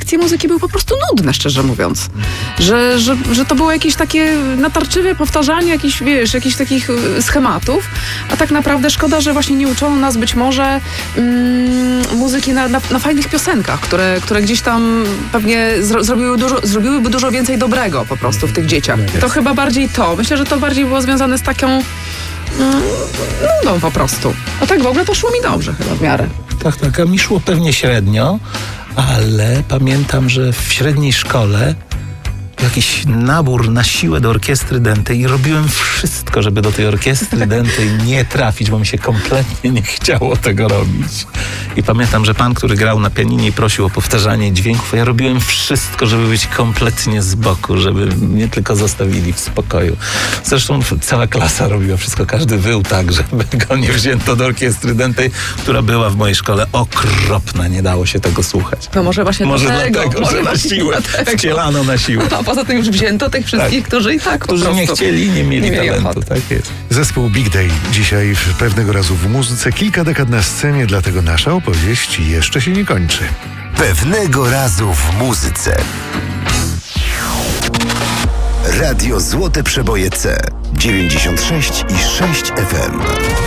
lekcje muzyki były po prostu nudne, szczerze mówiąc. Że to było jakieś takie natarczywe powtarzanie jakichś takich schematów, a tak naprawdę szkoda, że właśnie nie uczono nas być może muzyki na fajnych piosenkach, które gdzieś tam pewnie zrobiłyby dużo więcej dobrego po prostu w tych dzieciach. To chyba bardziej to. Myślę, że to bardziej było związane z taką po prostu. A tak w ogóle to szło mi dobrze chyba w miarę. Tak, a mi szło pewnie średnio, ale pamiętam, że w średniej szkole jakiś nabór na siłę do orkiestry dętej i robiłem wszystko, żeby do tej orkiestry dętej nie trafić, bo mi się kompletnie nie chciało tego robić. I pamiętam, że pan, który grał na pianinie, prosił o powtarzanie dźwięków, a ja robiłem wszystko, żeby być kompletnie z boku, żeby mnie tylko zostawili w spokoju. Zresztą cała klasa robiła wszystko, każdy wył tak, żeby go nie wzięto do orkiestry dętej, która była w mojej szkole okropna, nie dało się tego słuchać. No może właśnie dlatego, że na siłę, wcielano na siłę. A poza tym już wzięto tych wszystkich, którzy nie chcieli, nie mieli talentu. ochoty. Tak jest. Zespół Big Day dzisiaj pewnego razu w muzyce. Kilka dekad na scenie, dlatego nasza opowieść jeszcze się nie kończy. Pewnego razu w muzyce. Radio Złote Przeboje C 96,6 FM.